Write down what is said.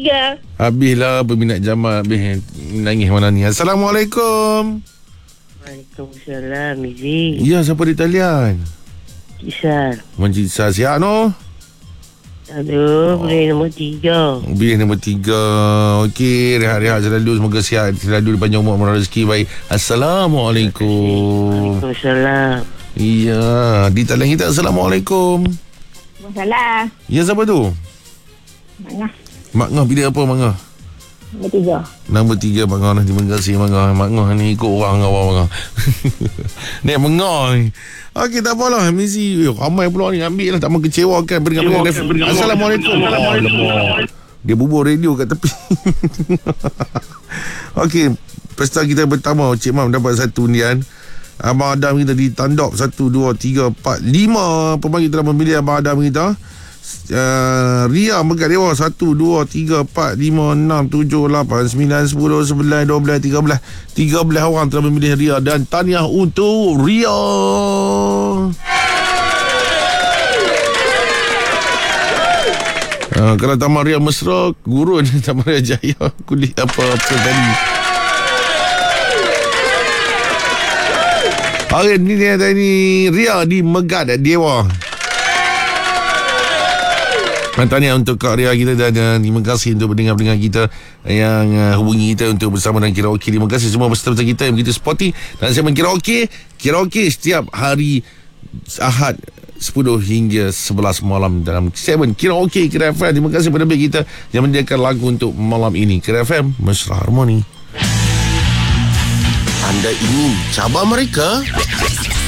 Habislah berminat jamal. Habis nangis mana ni. Assalamualaikum. Waalaikumsalam, Mizi. Ya, siapa di talian? Kisar. Encik Sar, sihat no? Aduh, boleh nombor 3. Pilih nombor 3. Okey, rehat-rehat selalu. Semoga sihat selalu, dipanjang umur, murah rezeki. Baik. Assalamualaikum. Waalaikumsalam. Iya, di talian kita. Assalamualaikum. Masalah. Ya, siapa tu? Mana? Mak Ngah, pilih apa Mak Ngah? Nombor 3 3. Mak Ngah. Terima kasih Mak Ngah. Mak Ngah ni ikut orang awak Mak Ngah. Ni Mak Ngah ni. Okey, tak apalah. Mesti ramai pula ni. Ambil lah. Tak mahu kecewakan. Assalamualaikum. Dia bubur radio kat tepi. Okey, pesta kita pertama. Cik Mam dapat 1 undian. Abang Adam kita di Tandop. 1, 2, 3, 4, 5 pembagi telah memilih Abang Adam kita. Ria Megat Dewa 1, 2, 3, 4, 5, 6, 7, 8, 9, 10, 11, 12, 13 orang telah memilih Ria. Dan tahniah untuk Ria. Kalau Taman Ria Mesra, gurun Taman Ria Jaya kulit apa tadi. Hari ni Ria di Megat Dewa. Tahniah untuk Kak Ria kita. Dan terima kasih untuk pendengar-pendengar kita yang hubungi kita untuk bersama dalam karaoke. Terima kasih semua peserta kita yang begitu sporty. Dan saya karaoke setiap hari Ahad 10 hingga 11 malam dalam 7 Karaoke Kira FM. Terima kasih kepada kita yang menyediakan lagu untuk malam ini. Kira FM, Mesra Harmoni. Anda ingin cabar mereka?